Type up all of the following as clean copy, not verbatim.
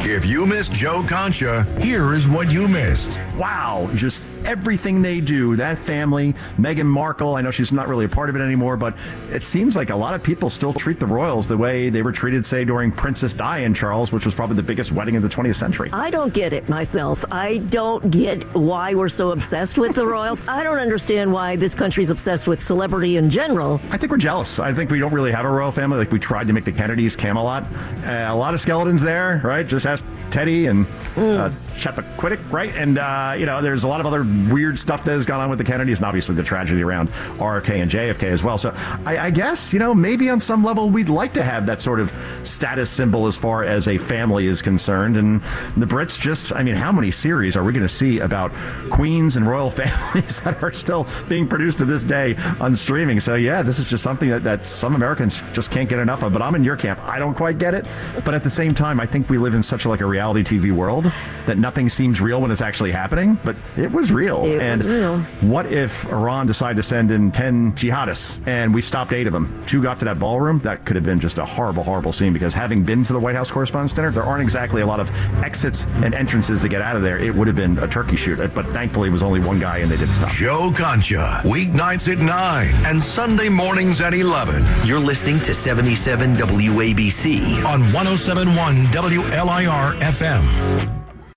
If you missed Joe Concha, here is what you missed. Wow, just everything they do. That family, Meghan Markle, I know she's not really a part of it anymore, but it seems like a lot of people still treat the royals the way they were treated, say, during Princess Di and Charles, which was probably the biggest wedding of the 20th century. I don't get it myself. I don't get why we're so obsessed with the royals. I don't understand why this country's obsessed with celebrity in general. I think we're jealous. I think we don't really have a royal family like we tried to make the Kennedys Camelot. A lot of skeletons there, right? Just ask Teddy and Chappaquiddick, right? And, there's a lot of other weird stuff that has gone on with the Kennedys, and obviously the tragedy around RFK and JFK as well. So I guess, maybe on some level we'd like to have that sort of status symbol as far as a family is concerned. And the Brits just, how many series are we going to see about queens and royal families that are still being produced to this day on streaming? So, yeah, this is just something that some Americans just can't get enough of. But I'm in your camp. I don't quite get it. But at the same time, I think we live in such a reality TV world that nothing seems real when it's actually happening. But it was real. It was real. What if Iran decided to send in 10 jihadists and we stopped 8 of them? 2 got to that ballroom. That could have been just a horrible, horrible scene, because having been to the White House Correspondents' Dinner, there aren't exactly a lot of exits and entrances to get out of there. It would have been a turkey shoot, but thankfully it was only one guy and they did stop. Joe Concha, weeknights at 9 and Sunday mornings at 11. You're listening to 77 WABC on 107.1 WLIR FM.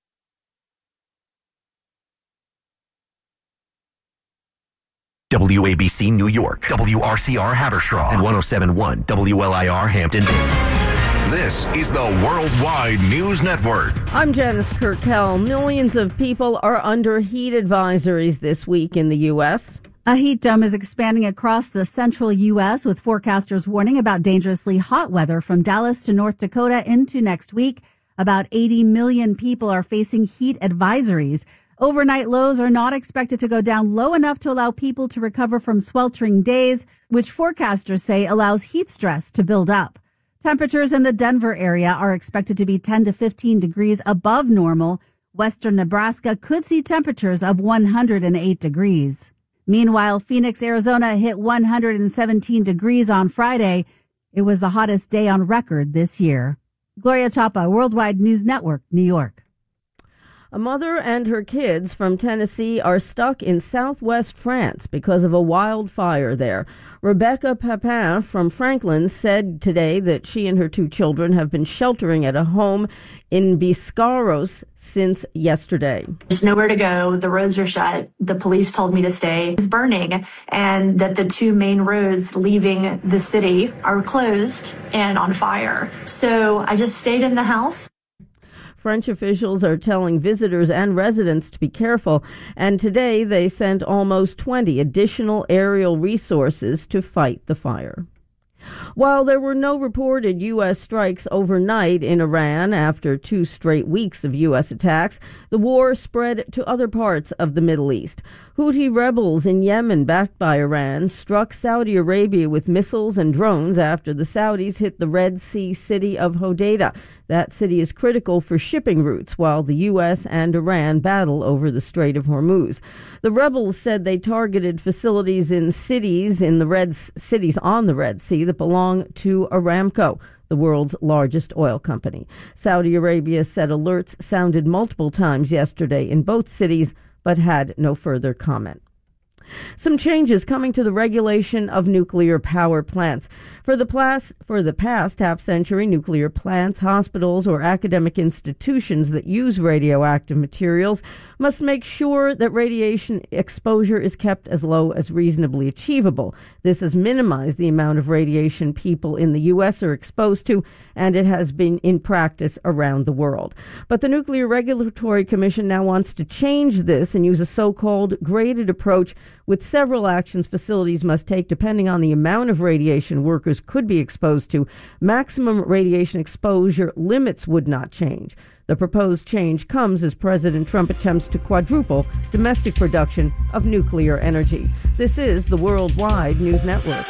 WABC New York, WRCR Haverstraw, and 107.1 WLIR Hampton Bays. This is the Worldwide News Network. I'm Janice Kurtel. Millions of people are under heat advisories this week in the U.S. A heat dome is expanding across the central U.S., with forecasters warning about dangerously hot weather from Dallas to North Dakota into next week. About 80 million people are facing heat advisories. Overnight lows are not expected to go down low enough to allow people to recover from sweltering days, which forecasters say allows heat stress to build up. Temperatures in the Denver area are expected to be 10 to 15 degrees above normal. Western Nebraska could see temperatures of 108 degrees. Meanwhile, Phoenix, Arizona hit 117 degrees on Friday. It was the hottest day on record this year. Gloria Chapa, Worldwide News Network, New York. A mother and her kids from Tennessee are stuck in southwest France because of a wildfire there. Rebecca Papin from Franklin said today that she and her 2 children have been sheltering at a home in Biscarros since yesterday. There's nowhere to go. The roads are shut. The police told me to stay. It's burning, and that the 2 main roads leaving the city are closed and on fire. So I just stayed in the house. French officials are telling visitors and residents to be careful, and today they sent almost 20 additional aerial resources to fight the fire. While there were no reported U.S. strikes overnight in Iran after 2 straight weeks of U.S. attacks, the war spread to other parts of the Middle East. Houthi rebels in Yemen, backed by Iran, struck Saudi Arabia with missiles and drones after the Saudis hit the Red Sea city of Hodeidah. That city is critical for shipping routes, while the U.S. and Iran battle over the Strait of Hormuz. The rebels said they targeted facilities in cities on the Red Sea that belong to Aramco, the world's largest oil company. Saudi Arabia said alerts sounded multiple times yesterday in both cities, but had no further comment. Some changes coming to the regulation of nuclear power plants. For the past half-century, nuclear plants, hospitals, or academic institutions that use radioactive materials must make sure that radiation exposure is kept as low as reasonably achievable. This has minimized the amount of radiation people in the U.S. are exposed to, and it has been in practice around the world. But the Nuclear Regulatory Commission now wants to change this and use a so-called graded approach, with several actions facilities must take depending on the amount of radiation workers could be exposed to. Maximum radiation exposure limits would not change. The proposed change comes as President Trump attempts to quadruple domestic production of nuclear energy. This is the Worldwide News Network.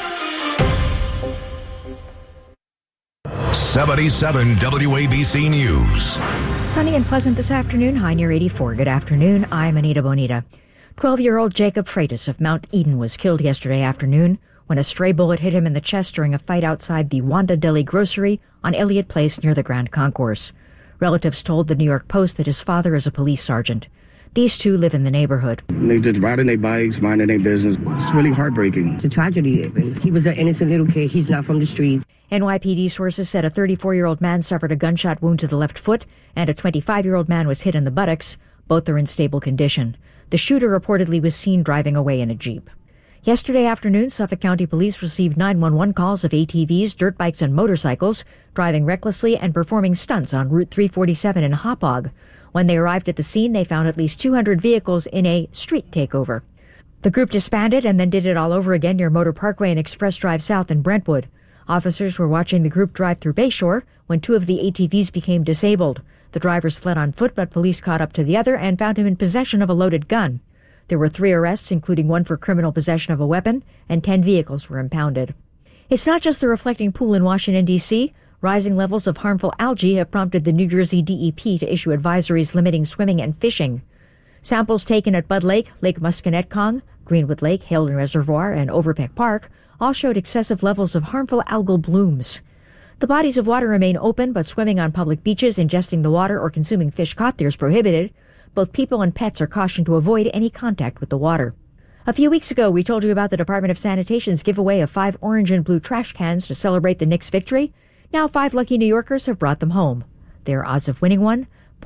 77 WABC News. Sunny and pleasant this afternoon. High near 84. Good afternoon. I'm Anita Bonita. 12-year-old Jacob Freitas of Mount Eden was killed yesterday afternoon when a stray bullet hit him in the chest during a fight outside the Wanda Deli grocery on Elliott Place near the Grand Concourse. Relatives told the New York Post that his father is a police sergeant. These two live in the neighborhood. They just riding their bikes, minding their business. It's really heartbreaking. It's a tragedy. He was an innocent little kid. He's not from the streets. NYPD sources said a 34-year-old man suffered a gunshot wound to the left foot and a 25-year-old man was hit in the buttocks. Both are in stable condition. The shooter reportedly was seen driving away in a Jeep. Yesterday afternoon, Suffolk County Police received 911 calls of ATVs, dirt bikes, and motorcycles driving recklessly and performing stunts on Route 347 in Hauppauge. When they arrived at the scene, they found at least 200 vehicles in a street takeover. The group disbanded and then did it all over again near Motor Parkway and Express Drive South in Brentwood. Officers were watching the group drive through Bayshore when two of the ATVs became disabled. The drivers fled on foot, but police caught up to the other and found him in possession of a loaded gun. There were 3 arrests, including 1 for criminal possession of a weapon, and 10 vehicles were impounded. It's not just the reflecting pool in Washington, D.C. Rising levels of harmful algae have prompted the New Jersey DEP to issue advisories limiting swimming and fishing. Samples taken at Bud Lake, Lake Musconetcong, Greenwood Lake, Halden Reservoir, and Overpeck Park all showed excessive levels of harmful algal blooms. The bodies of water remain open, but swimming on public beaches, ingesting the water, or consuming fish caught there is prohibited. Both people and pets are cautioned to avoid any contact with the water. A few weeks ago, we told you about the Department of Sanitation's giveaway of 5 orange and blue trash cans to celebrate the Knicks' victory. Now 5 lucky New Yorkers have brought them home. Their odds of winning one,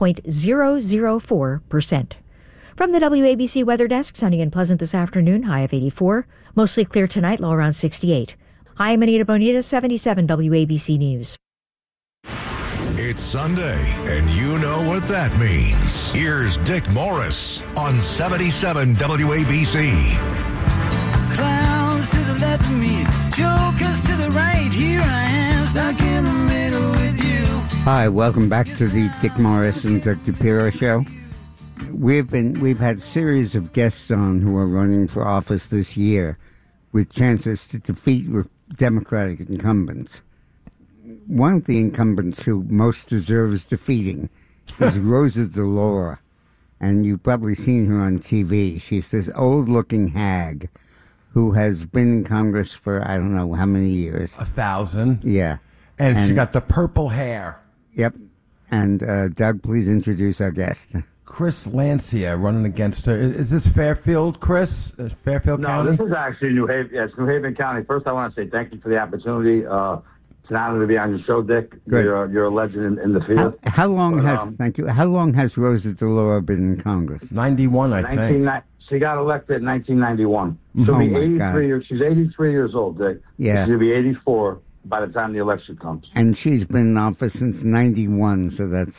0.004%. From the WABC Weather Desk, sunny and pleasant this afternoon, high of 84. Mostly clear tonight, low around 68. I'm Anita Bonita, 77 WABC News. It's Sunday, and you know what that means. Here's Dick Morris on 77 WABC. Clowns to the left of me, jokers to the right. Here I am, stuck in the middle with you. Hi, welcome back to the Dick Morris and Doug DePiro show. We've had a series of guests on who are running for office this year with chances to defeat Democratic incumbents. One of the incumbents who most deserves defeating is Rosa DeLauro, and you've probably seen her on TV. She's this old-looking hag who has been in Congress for I don't know how many years. 1,000. Yeah. And she got the purple hair. Yep. And Doug, please introduce our guest. Chris Lancia running against her. Is this Fairfield, Chris? Fairfield County? No, this is actually New Haven. Yeah, it's New Haven County. First, I want to say thank you for the opportunity. It's an honor to be on your show, Dick. You're a legend in the field. How long has Rosa DeLauro been in Congress? 91, I think. She got elected in 1991. She'll be 83 years. She's 83 years old, Dick. Yeah. She'll be 84 by the time the election comes. And she's been in office since 91, so that's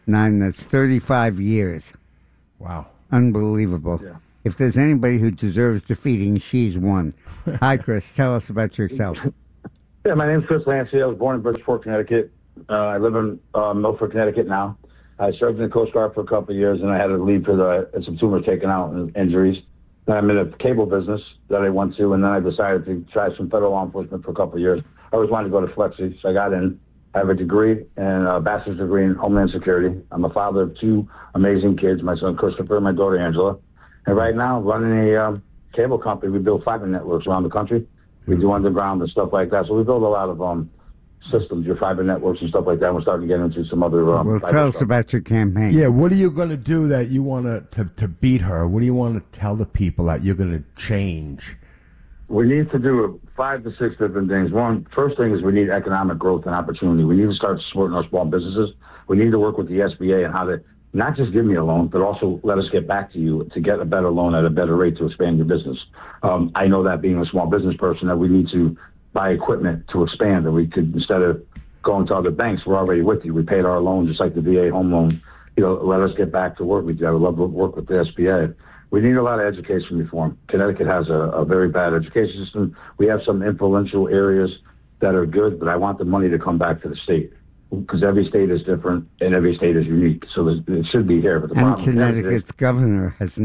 35 years. Wow. Unbelievable. Yeah. If there's anybody who deserves defeating, she's one. Hi, Chris. Tell us about yourself. Yeah, my name's Chris Lancia. I was born in Bridgeport, Connecticut. I live in Milford, Connecticut now. I served in the Coast Guard for a couple of years, and I had to leave for some tumors taken out and injuries. Then I'm in a cable business that I went to, and then I decided to try some federal law enforcement for a couple of years. I always wanted to go to Flexi, so I got in. I have a degree, and a bachelor's degree in Homeland Security. I'm a father of 2 amazing kids, my son Christopher and my daughter Angela. And right now, running a cable company, we build fiber networks around the country. We do underground and stuff like that. So we build a lot of systems, your fiber networks and stuff like that. We're starting to get into some other... well, tell us about your campaign. Yeah, what are you going to do that you want to beat her? What do you want to tell the people that you're going to change? We need to do 5 to 6 different things. First thing is we need economic growth and opportunity. We need to start supporting our small businesses. We need to work with the SBA on how to not just give me a loan, but also let us get back to you to get a better loan at a better rate to expand your business. I know that being a small business person that we need to buy equipment to expand, and we could, instead of going to other banks, we're already with you. We paid our loan just like the VA home loan. Let us get back to work with you. I would love to work with the SBA. We need a lot of education reform. Connecticut has a very bad education system. We have some influential areas that are good, but I want the money to come back to the state because every state is different and every state is unique. So it should be here. But the problem Connecticut's governor has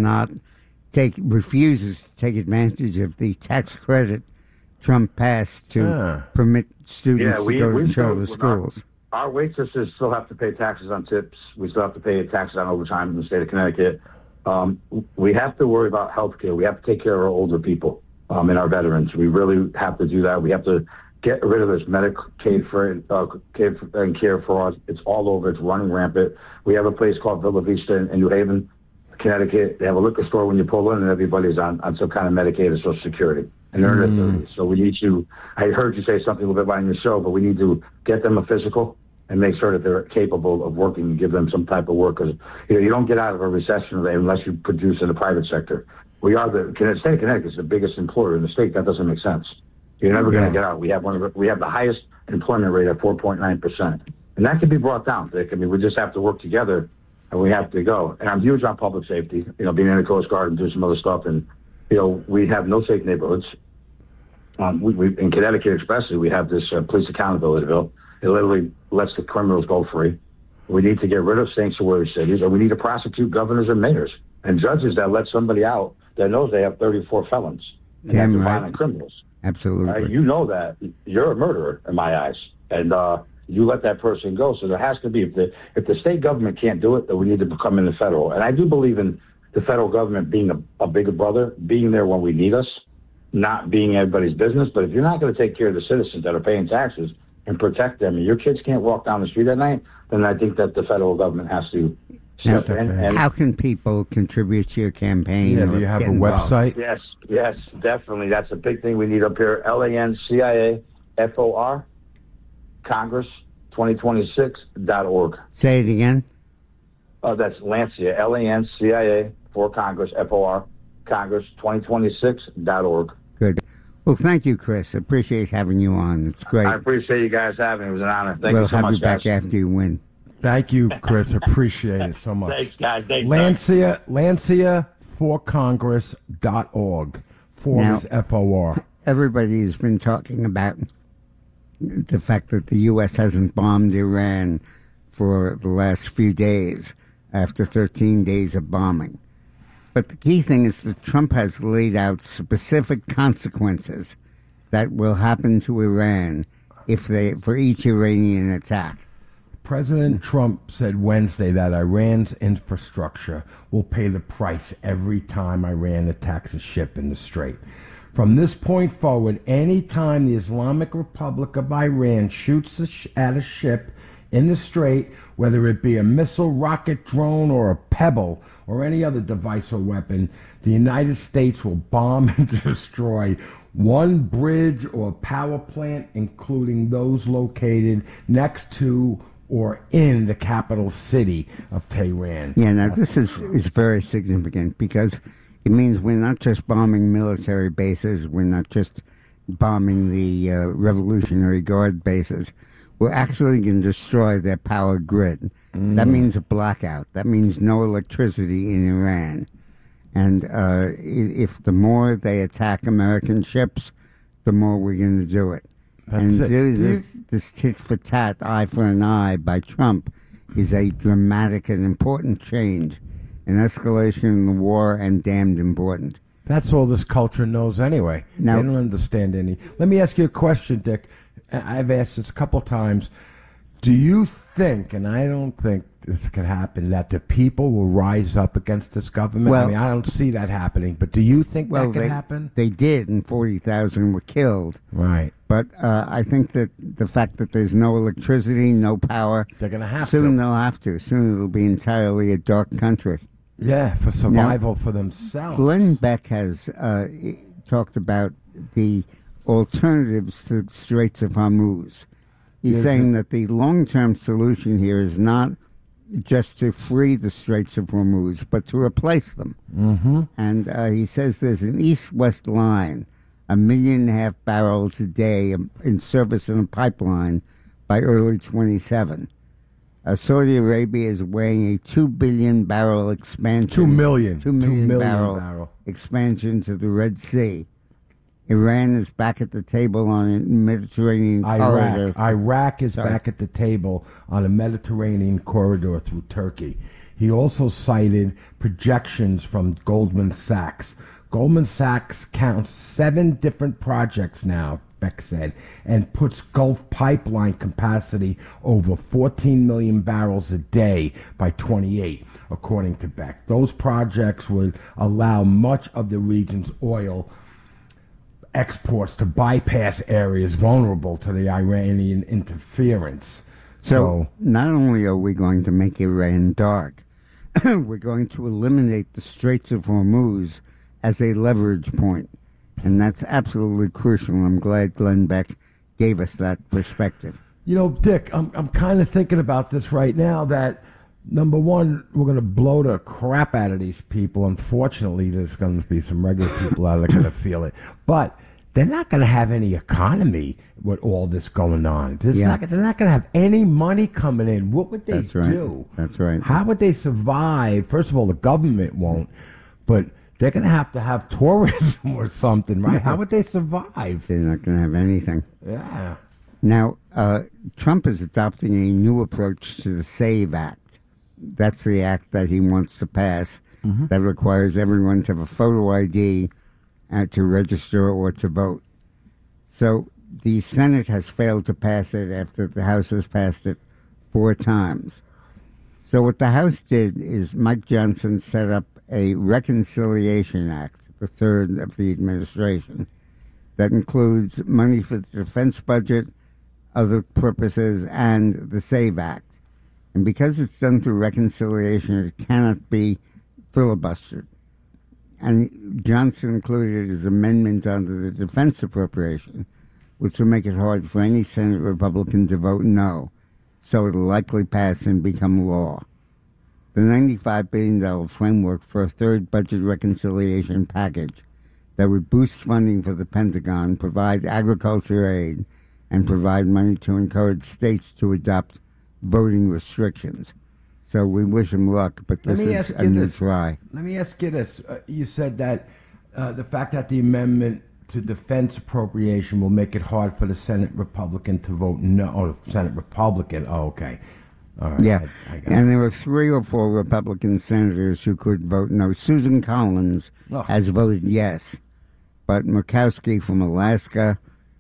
refuses to take advantage of the tax credit Trump passed to permit students to go to charter schools. Our waitresses still have to pay taxes on tips. We still have to pay taxes on overtime in the state of Connecticut. We have to worry about health care. We have to take care of our older people and our veterans. We really have to do that. We have to get rid of this Medicaid and care fraud. It's all over. It's running rampant. We have a place called Villa Vista in New Haven, Connecticut. They have a liquor store when you pull in, and everybody's on some kind of Medicaid or Social Security. And they're in their 30s. So we need to, I heard you say something a little bit about in your show, but we need to get them a physical and make sure that they're capable of working and give them some type of work. Because you don't get out of a recession unless you produce in the private sector. We are the state of Connecticut is the biggest employer in the state. That doesn't make sense. You're never going to get out. We have the highest employment rate at 4.9%, and that can be brought down. We just have to work together, and we have to go. And I'm huge on public safety. Being in the Coast Guard and doing some other stuff, and we have no safe neighborhoods. We in Connecticut especially, we have this police accountability bill. It literally lets the criminals go free. We need to get rid of sanctuary cities, or we need to prosecute governors and mayors and judges that let somebody out that knows they have 34 felons and have violent criminals. Absolutely. You know that. You're a murderer in my eyes. And you let that person go. So there has to be, if the state government can't do it, then we need to become in the federal. And I do believe in the federal government being a bigger brother, being there when we need us, not being everybody's business. But if you're not going to take care of the citizens that are paying taxes and protect them, and your kids can't walk down the street at night, then I think that the federal government has to step in. And how can people contribute to your campaign? Yeah, do you have a website? Yes, definitely. That's a big thing we need up here. LANCIAFOR, Congress2026.org. Say it again. That's Lancia, LANCIA for Congress, FOR, Congress2026.org. Good. Well, thank you, Chris. Appreciate having you on. It's great. I appreciate you guys having me. It was an honor. Thank you so much, We'll have you back guys. after you win. Thank you, Chris. Appreciate it so much. Thanks, guys. Thanks, Lancia4congress.org. Form is FOR. Everybody has been talking about the fact that the U.S. hasn't bombed Iran for the last few days after 13 days of bombing. But the key thing is that Trump has laid out specific consequences that will happen to Iran for each Iranian attack. President Trump said Wednesday that Iran's infrastructure will pay the price every time Iran attacks a ship in the Strait. From this point forward, any time the Islamic Republic of Iran shoots at a ship in the Strait, whether it be a missile, rocket, drone, or a pebble, or any other device or weapon, the United States will bomb and destroy one bridge or power plant, including those located next to or in the capital city of Tehran. Yeah, now this is very significant because it means we're not just bombing military bases, we're not just bombing the Revolutionary Guard bases. We're actually going to destroy their power grid. That means a blackout. That means no electricity in Iran. And if the more they attack American ships, the more we're going to do it. This tit for tat, eye for an eye by Trump is a dramatic and important change, an escalation in the war, and damned important. That's all this culture knows anyway. Now, they don't understand any. Let me ask you a question, Dick. I've asked this a couple times. Do you think, and I don't think this could happen, that the people will rise up against this government? Well, I mean, I don't see that happening, but do you think that could happen? They did, and 40,000 were killed. Right. But I think that the fact that there's no electricity, no power, they're going to have soon they'll have to. Soon it'll be entirely a dark country. Yeah, for survival for themselves. Glenn Beck has talked about the alternatives to the Straits of Hormuz. He's saying that the long-term solution here is not just to free the Straits of Hormuz, but to replace them. Mm-hmm. And he says there's an east-west line, 1.5 million barrels a day in service in a pipeline by early 27. Saudi Arabia is weighing a 2 billion barrel expansion. 2 million barrel expansion to the Red Sea. Iran is back at the table on a Mediterranean corridor. Iraq is back at the table on a Mediterranean corridor through Turkey. He also cited projections from Goldman Sachs. Goldman Sachs counts 7 different projects now, Beck said, and puts Gulf pipeline capacity over 14 million barrels a day by 28, according to Beck. Those projects would allow much of the region's oil exports to bypass areas vulnerable to the Iranian interference. So not only are we going to make Iran dark, we're going to eliminate the Straits of Hormuz as a leverage point. And that's absolutely crucial. I'm glad Glenn Beck gave us that perspective. You know, Dick, I'm kind of thinking about this right now that, number one, we're going to blow the crap out of these people. Unfortunately, there's going to be some regular people out there going to feel it. But they're not going to have any economy with all this going on. They're not going to have any money coming in. What would they do? That's right. How would they survive? First of all, the government won't, but they're going to have tourism or something, right? How would they survive? They're not going to have anything. Yeah. Now, Trump is adopting a new approach to the SAVE Act. That's the act that he wants to pass that requires everyone to have a photo ID to register or to vote. So the Senate has failed to pass it after the House has passed it 4 times. So what the House did is Mike Johnson set up a Reconciliation Act, the third of the administration, that includes money for the defense budget, other purposes, and the SAVE Act. And because it's done through reconciliation, it cannot be filibustered. And Johnson included his amendment under the defense appropriation, which will make it hard for any Senate Republican to vote no, so it'll likely pass and become law. The $95 billion framework for a third budget reconciliation package that would boost funding for the Pentagon, provide agriculture aid, and provide money to encourage states to adopt voting restrictions. So we wish him luck, but this is a new try. Let me ask you this. You said that the fact that the amendment to defense appropriation will make it hard for the Senate Republican to vote no. Oh, Senate Republican. Oh, okay. All right. Yeah. And there were 3 or 4 Republican senators who could vote no. Susan Collins has voted yes. But Murkowski from Alaska,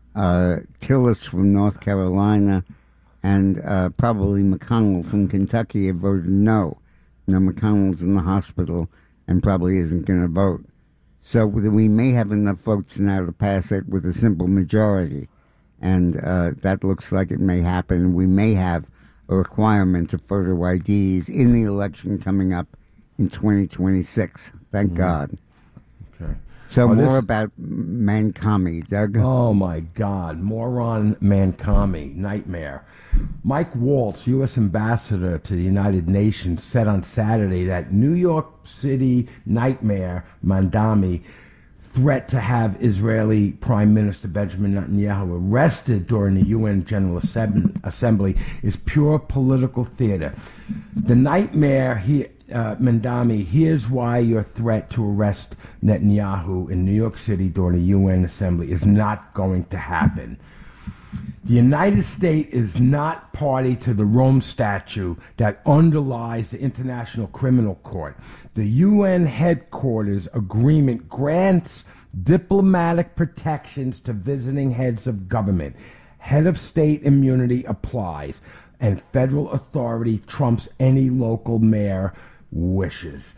Tillis from North Carolina, and probably McConnell from Kentucky have voted no. Now, McConnell's in the hospital and probably isn't going to vote. So we may have enough votes now to pass it with a simple majority. And that looks like it may happen. We may have a requirement of photo IDs in the election coming up in 2026. Thank God. Okay. So more about Mankami, Doug. Oh, my God. Moron Mankami. Nightmare. Mike Waltz, U.S. Ambassador to the United Nations, said on Saturday that New York City nightmare Mandami threat to have Israeli Prime Minister Benjamin Netanyahu arrested during the UN General Assembly is pure political theater. The nightmare Mandami, here's why your threat to arrest Netanyahu in New York City during the UN Assembly is not going to happen. The United States is not party to the Rome Statute that underlies the International Criminal Court. The UN headquarters agreement grants diplomatic protections to visiting heads of government. Head of state immunity applies, and federal authority trumps any local mayor wishes.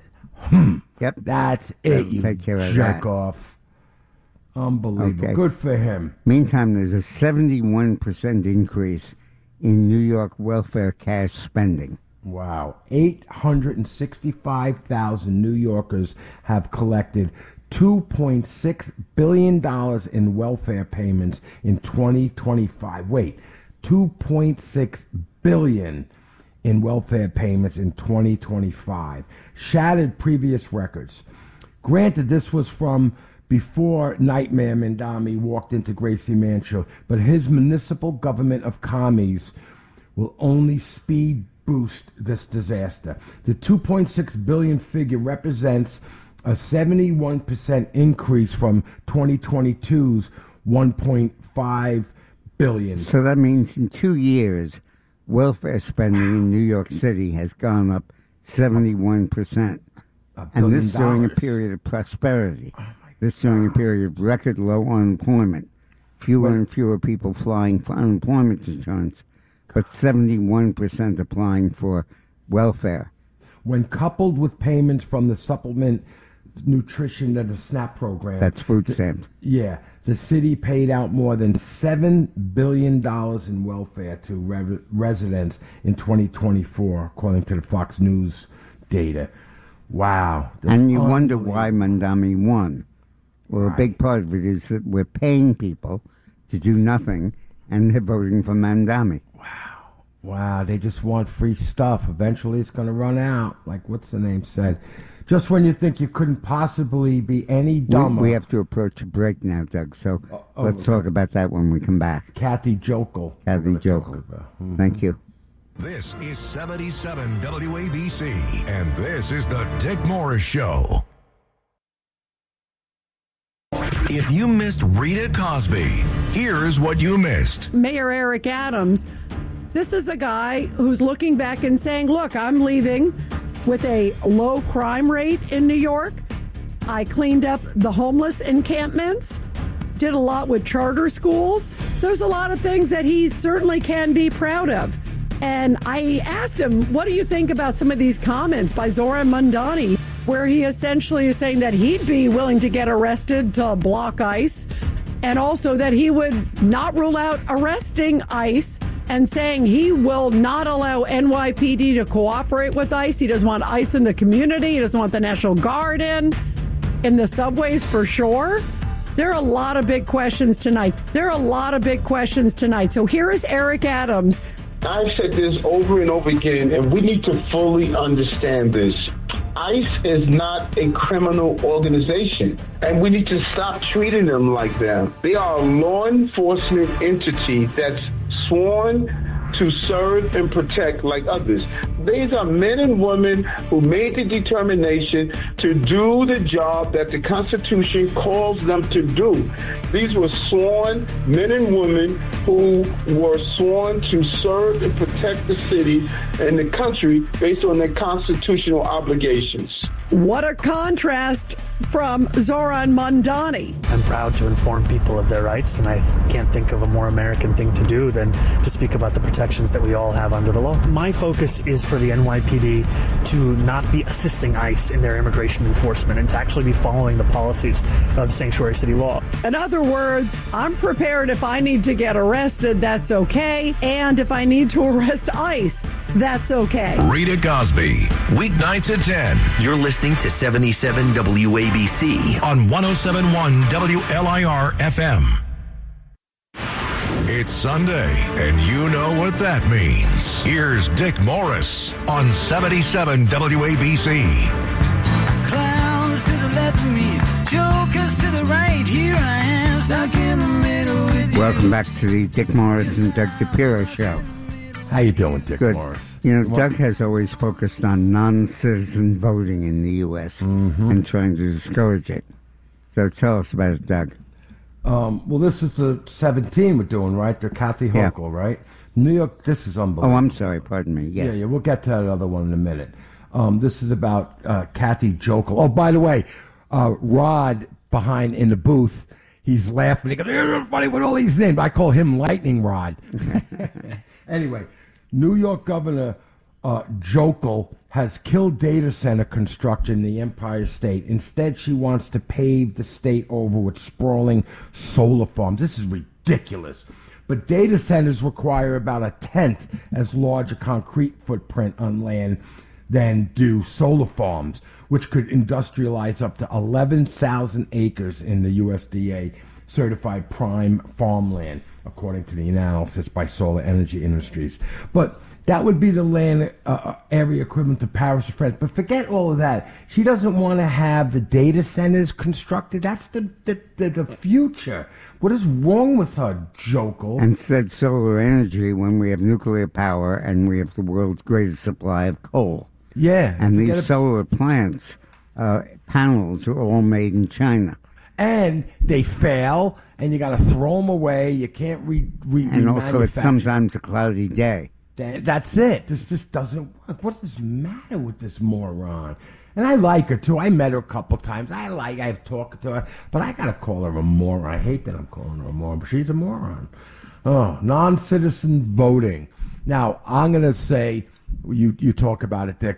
Yep. That's it, you take care of jerk that. off. Unbelievable. Okay. Good for him. Meantime, there's a 71% increase in New York welfare cash spending. Wow. 865,000 New Yorkers have collected $2.6 billion in welfare payments in 2025. Wait, $2.6 billion in welfare payments in 2025. Shattered previous records. Granted, this was from before Nightmare Mandami walked into Gracie Mansion, but his municipal government of commies will only speed boost this disaster. The 2.6 billion figure represents a 71% increase from 2022's 1.5 billion. So that means in 2 years, welfare spending in New York City has gone up 71%. And this during a period of prosperity. This during a period of record low unemployment. Fewer and fewer people flying for unemployment insurance, but 71% applying for welfare. When coupled with payments from the supplement nutrition and the SNAP program. That's food stamps. Yeah. The city paid out more than $7 billion in welfare to residents in 2024, according to the Fox News data. Wow. And you wonder why Mamdani won. Well, a big part of it is that we're paying people to do nothing, and they're voting for Mamdani. Wow, they just want free stuff. Eventually it's going to run out, like what's the name said. Just when you think you couldn't possibly be any dumber. We have to approach a break now, Doug, so let's talk about that when we come back. Kathy Jokel. Kathy Jokel. Mm-hmm. Thank you. This is 77 WABC, and this is the Dick Morris Show. If you missed Rita Cosby, here's what you missed. Mayor Eric Adams, this is a guy who's looking back and saying, look, I'm leaving with a low crime rate in New York. I cleaned up the homeless encampments, did a lot with charter schools. There's a lot of things that he certainly can be proud of. And I asked him, what do you think about some of these comments by Zoran Mamdani, where he essentially is saying that he'd be willing to get arrested to block ICE, and also that he would not rule out arresting ICE, and saying he will not allow NYPD to cooperate with ICE. He doesn't want ICE in the community. He doesn't want the National Guard in the subways for sure. There are a lot of big questions tonight. So here is Eric Adams. I've said this over and over again, and we need to fully understand this. ICE is not a criminal organization, and we need to stop treating them like that. They are a law enforcement entity that's sworn to serve and protect like others. These are men and women who made the determination to do the job that the Constitution calls them to do. These were sworn men and women who were sworn to serve and protect the city and the country based on their constitutional obligations. What a contrast from Zoran Mamdani. I'm proud to inform people of their rights, and I can't think of a more American thing to do than to speak about the protections that we all have under the law. My focus is for the NYPD to not be assisting ICE in their immigration enforcement and to actually be following the policies of sanctuary city law. In other words, I'm prepared if I need to get arrested, that's okay. And if I need to arrest ICE, that's okay. Rita Cosby, weeknights at 10. You're listening to 77 WABC on 107.1 WLIR FM. It's Sunday, and you know what that means. Here's Dick Morris on 77 WABC. Clowns to the left of me, jokers to the right. Here I am, stuck in the middle with you. Welcome back to the Dick Morris and Doug DePiro Show. How you doing, Dick Good. Morris? You know, Doug has always focused on non-citizen voting in the U.S. And trying to discourage it. So tell us about it, Doug. Well, this is the 17 we're doing, right? The Kathy Hochul, right? New York, this is unbelievable. Oh, I'm sorry. Pardon me. Yes. Yeah, we'll get to that other one in a minute. This is about Kathy Jokel. Oh, by the way, Rod behind in the booth, he's laughing. He goes, "You're funny with all these names." I call him Lightning Rod. Anyway, New York Governor Jokel has killed data center construction in the Empire State. Instead, she wants to pave the state over with sprawling solar farms. This is ridiculous. But data centers require about a tenth as large a concrete footprint on land than do solar farms, which could industrialize up to 11,000 acres in the USDA certified prime farmland, according to the analysis by Solar Energy Industries. But that would be the land area equivalent to Paris or France. But forget all of that. She doesn't want to have the data centers constructed. That's the future. What is wrong with her, Jokel? And said solar energy when we have nuclear power and we have the world's greatest supply of coal. Yeah. And these solar plants, panels are all made in China. And they fail, and you got to throw them away. You can't And also, it's sometimes a cloudy day. That's it. This just doesn't work. What's the matter with this moron? And I like her, too. I met her a couple times. I've talked to her, but I got to call her a moron. I hate that I'm calling her a moron, but she's a moron. Oh, non-citizen voting. Now, I'm going to say, you talk about it, Dick.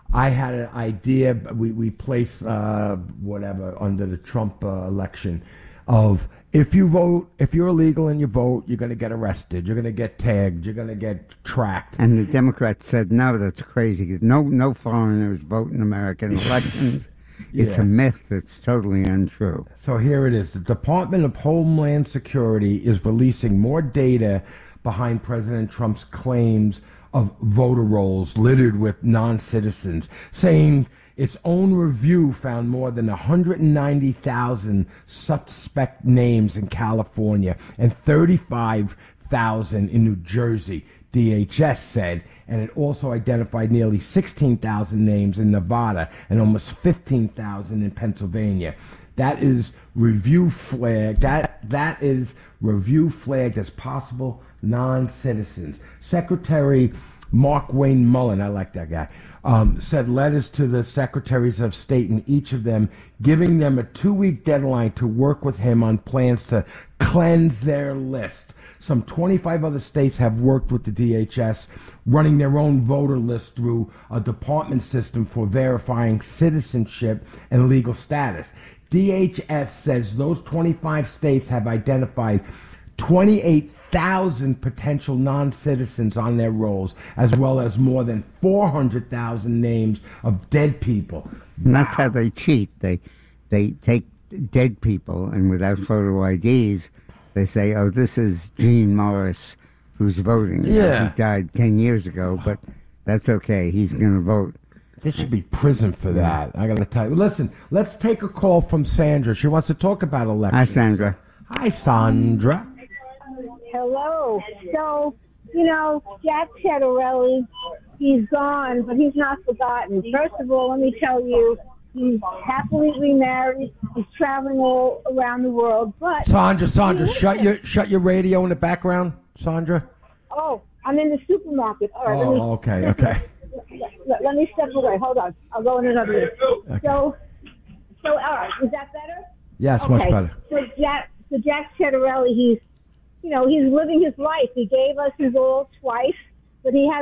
I had an idea. We placed whatever under the Trump election of if you vote, if you're illegal and you vote, you're going to get arrested. You're going to get tagged. You're going to get tracked. And the Democrats said, no, that's crazy. No foreigners vote in American elections. It's a myth. It's totally untrue. So here it is. The Department of Homeland Security is releasing more data behind President Trump's claims of voter rolls littered with non-citizens, saying its own review found more than 190,000 suspect names in California and 35,000 in New Jersey, DHS said, and it also identified nearly 16,000 names in Nevada and almost 15,000 in Pennsylvania. That is review flagged. That is review flagged as possible non-citizens. Secretary Mark Wayne Mullen, I like that guy, said letters to the secretaries of state in each of them, giving them a 2-week deadline to work with him on plans to cleanse their list. Some 25 other states have worked with the DHS, running their own voter list through a department system for verifying citizenship and legal status. DHS says those 25 states have identified 28,000 potential non-citizens on their rolls, as well as more than 400,000 names of dead people. And that's how they cheat. They take dead people, and without photo IDs, they say, oh, this is Gene Morris who's voting. Yeah. He died 10 years ago, but that's okay. He's going to vote. There should be prison for that. I got to tell you. Listen, let's take a call from Sandra. She wants to talk about elections. Hi, Sandra. Hi, Sandra. Hello. So, Jack Ciattarelli, he's gone, but he's not forgotten. First of all, let me tell you, he's happily remarried. He's traveling all around the world. But Sandra, shut your radio in the background, Sandra. Oh, I'm in the supermarket. All right. Okay. Let me step away. Hold on. I'll go in another minute. Okay. So, all right. Is that better? Yes, okay. Much better. So Jack Ciattarelli, he's living his life. He gave us his all twice, but he has